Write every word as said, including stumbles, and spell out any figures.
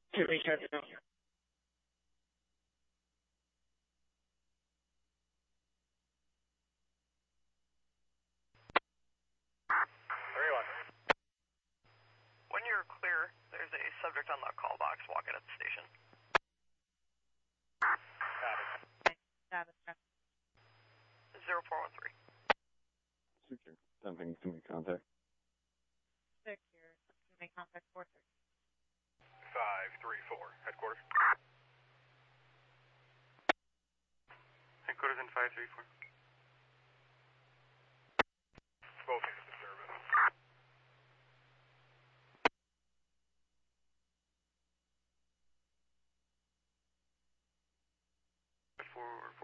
To reach out to When you're clear, there's a subject on the call box walking at the station. zero four one three. Secure. Something to make contact. Secure. To make contact four thirty. five three four. Headquarters. Headquarters in five three four. Both hands to service. Four